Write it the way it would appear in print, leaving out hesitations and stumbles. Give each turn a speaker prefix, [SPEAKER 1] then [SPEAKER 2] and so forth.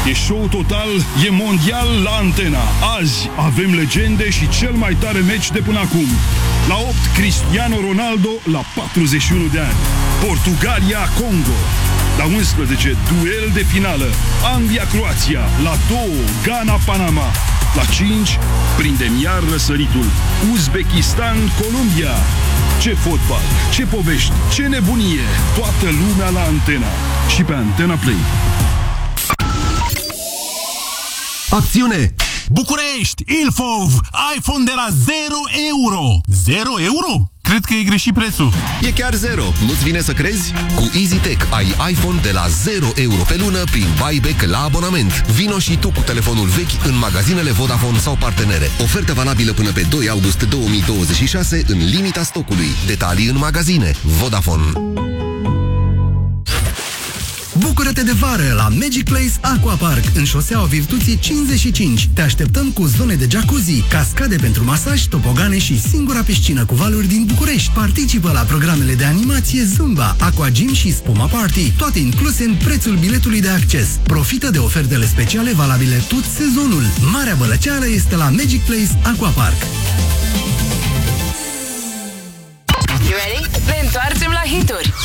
[SPEAKER 1] E show total, e mondial la Antena. Azi avem legende și cel mai tare meci de până acum. La 8, Cristiano Ronaldo la 41 de ani. Portugalia-Congo. La 11, duel de finală. Anglia-Croația. La 2, Ghana-Panama. La 5, prindem iar răsăritul. Uzbekistan-Columbia. Ce fotbal, ce povești, ce nebunie. Toată lumea la Antena. Și pe Antena Play.
[SPEAKER 2] Acțiune! București! Ilfov! iPhone de la 0 euro! 0 euro? Cred că e greșit prețul.
[SPEAKER 3] E chiar 0. Nu-ți vine să crezi? Cu EasyTech ai iPhone de la 0 euro pe lună prin buyback la abonament. Vino și tu cu telefonul vechi în magazinele Vodafone sau partenere. Ofertă valabilă până pe 2 august 2026 în limita stocului. Detalii în magazine. Vodafone.
[SPEAKER 4] Bucură-te de vară la Magic Place Aquapark, în șoseaua Virtuții 55. Te așteptăm cu zone de jacuzzi, cascade pentru masaj, tobogane și singura piscină cu valuri din București. Participă la programele de animație Zumba, Aqua Gym și Spuma Party, toate incluse în prețul biletului de acces. Profită de ofertele speciale valabile tot sezonul. Marea bălăceală este la Magic Place Aquapark.
[SPEAKER 5] You ready? Ne întoarcem la hituri.